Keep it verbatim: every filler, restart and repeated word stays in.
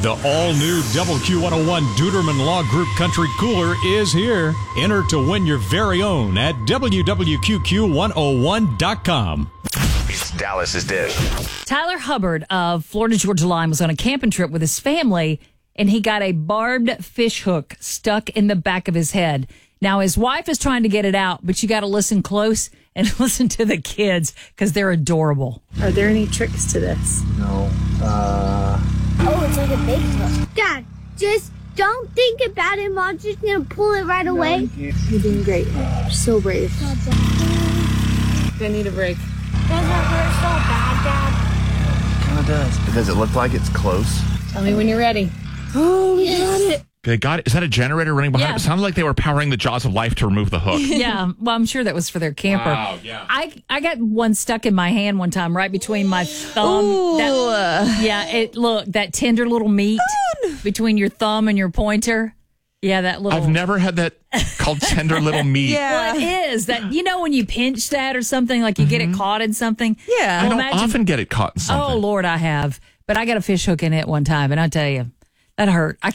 The all-new W Q one oh one Duderman Law Group Country Cooler is here. Enter to win your very own at W W Q Q one oh one dot com. It's Dallas's Dish. Tyler Hubbard of Florida Georgia Line was on a camping trip with his family, and he got a barbed fish hook stuck in the back of his head. Now, his wife is trying to get it out, but you got to listen close and listen to the kids because they're adorable. Are there any tricks to this? No. Uh... Oh, it's like a big hook. Dad, just don't think about it. Mom's just going to pull it right away. You're doing great. You're so brave. I need a break. Does it hurt so bad, Dad? Kind of does. Does it look like it's close? Tell me when you're ready. Oh, we got it. They got it. Is that a generator running behind? Yeah. It sounded like they were powering the jaws of life to remove the hook. Yeah, well, I'm sure that was for their camper. Wow, yeah. I, I got one stuck in my hand one time right between my thumb. That, yeah, it look, that tender little meat between your thumb and your pointer. Yeah, that little. I've never had that called tender little meat. Well, it is. That, you know when you pinch that or something, like you get it caught in something? Yeah. I Well, don't imagine- often get it caught in something. Oh, Lord, I have. But I got a fish hook in it one time, and I tell you, that hurt. I